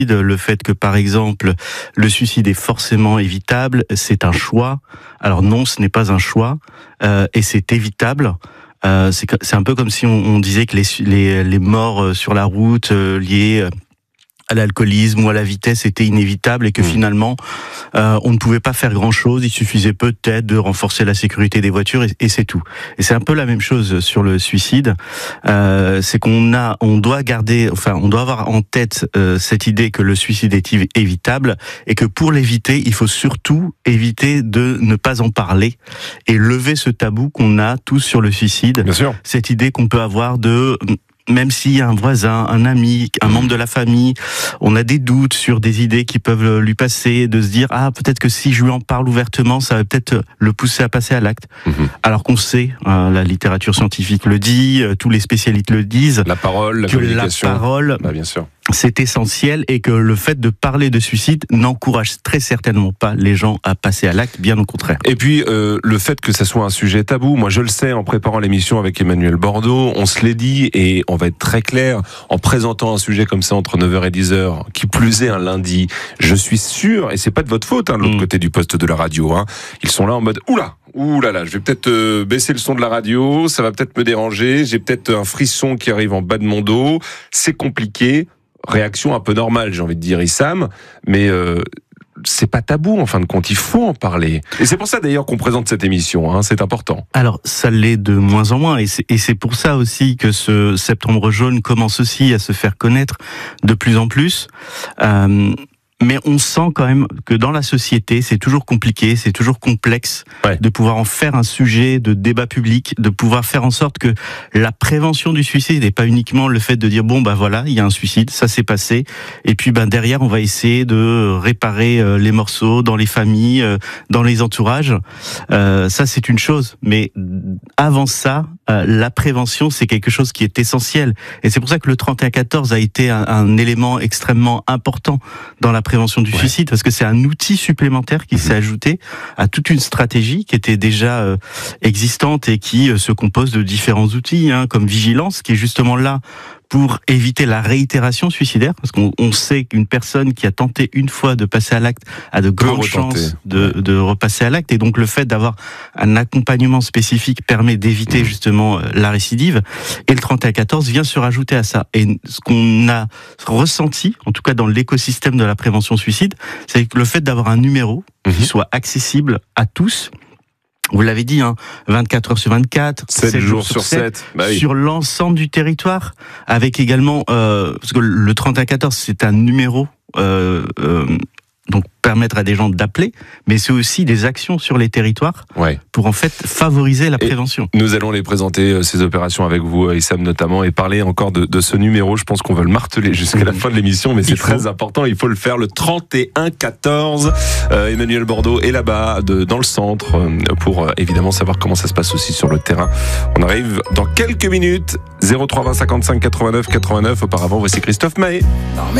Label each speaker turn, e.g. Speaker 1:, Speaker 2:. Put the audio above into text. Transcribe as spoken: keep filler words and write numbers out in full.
Speaker 1: Le fait que, par exemple, le suicide est forcément évitable, c'est un choix. Alors non, ce n'est pas un choix, euh, et c'est évitable. Euh, c'est, c'est un peu comme si on, on disait que les, les, les morts sur la route euh, liées à l'alcoolisme ou à la vitesse était inévitable et que mmh. finalement euh, on ne pouvait pas faire grand chose, il suffisait peut-être de renforcer la sécurité des voitures et, et c'est tout. Et c'est un peu la même chose sur le suicide, euh, c'est qu'on a, on doit garder, enfin on doit avoir en tête euh, cette idée que le suicide est évitable et que pour l'éviter, il faut surtout éviter de ne pas en parler et lever ce tabou qu'on a tous sur le suicide.
Speaker 2: Bien sûr.
Speaker 1: Cette idée qu'on peut avoir de même s'il y a un voisin, un ami, un membre de la famille, on a des doutes sur des idées qui peuvent lui passer, de se dire « Ah, peut-être que si je lui en parle ouvertement, ça va peut-être le pousser à passer à l'acte. Mmh. » Alors qu'on sait, euh, la littérature scientifique le dit, euh, tous les spécialistes le disent.
Speaker 2: La parole, la
Speaker 1: que
Speaker 2: communication.
Speaker 1: La parole,
Speaker 2: bah, bien sûr.
Speaker 1: C'est essentiel et que le fait de parler de suicide n'encourage très certainement pas les gens à passer à l'acte, bien au contraire.
Speaker 2: Et puis, euh, le fait que ça soit un sujet tabou, moi je le sais en préparant l'émission avec Emmanuel Bordeaux, on se l'est dit et on va être très clair, en présentant un sujet comme ça entre neuf heures et dix heures, qui plus est un lundi, je suis sûr, et c'est pas de votre faute, hein, de l'autre mmh. côté du poste de la radio, hein, ils sont là en mode, oula, ouh là là, je vais peut-être euh, baisser le son de la radio, ça va peut-être me déranger, j'ai peut-être un frisson qui arrive en bas de mon dos, c'est compliqué. Réaction un peu normale, j'ai envie de dire, Issam, mais euh, c'est pas tabou en fin de compte, il faut en parler. Et c'est pour ça d'ailleurs qu'on présente cette émission, hein, c'est important.
Speaker 1: Alors ça l'est de moins en moins, et c'est, et c'est pour ça aussi que ce Septembre jaune commence aussi à se faire connaître de plus en plus. Euh, Mais on sent quand même que dans la société, c'est toujours compliqué, c'est toujours complexe ouais. de pouvoir en faire un sujet de débat public, de pouvoir faire en sorte que la prévention du suicide n'est pas uniquement le fait de dire bon bah voilà, il y a un suicide, ça s'est passé, et puis ben derrière on va essayer de réparer euh, les morceaux dans les familles, euh, dans les entourages. Euh, ça c'est une chose, mais avant ça, euh, la prévention c'est quelque chose qui est essentiel, et c'est pour ça que le trente et un quatorze a été un, un élément extrêmement important dans la prévention du ouais. suicide, parce que c'est un outil supplémentaire qui mmh. s'est ajouté à toute une stratégie qui était déjà euh, existante et qui euh, se compose de différents outils, hein, comme Vigilance, qui est justement là pour éviter la réitération suicidaire, parce qu'on on sait qu'une personne qui a tenté une fois de passer à l'acte a de grandes chances de, de repasser à l'acte, et donc le fait d'avoir un accompagnement spécifique permet d'éviter mmh. justement la récidive, et le trente et un quatorze vient se rajouter à ça. Et ce qu'on a ressenti, en tout cas dans l'écosystème de la prévention suicide, c'est que le fait d'avoir un numéro mmh. qui soit accessible à tous, vous l'avez dit, hein, vingt-quatre heures sur vingt-quatre,
Speaker 2: sept jours sur sept, bah oui.
Speaker 1: sur l'ensemble du territoire, avec également, euh, parce que le trente et un quatorze, c'est un numéro, euh, euh, donc permettre à des gens d'appeler, mais c'est aussi des actions sur les territoires
Speaker 2: ouais.
Speaker 1: pour en fait favoriser la et prévention.
Speaker 2: Nous allons les présenter, ces opérations avec vous, Issam notamment, et parler encore de, de ce numéro. Je pense qu'on va le marteler jusqu'à la fin de l'émission, mais c'est très important, il faut le faire, le trente et un quatorze. Euh, Emmanuel Bordeaux est là-bas, de, dans le centre, euh, pour euh, évidemment savoir comment ça se passe aussi sur le terrain. On arrive dans quelques minutes, zéro trois vingt cinquante-cinq quatre-vingt-neuf quatre-vingt-neuf. Auparavant, voici Christophe Maé.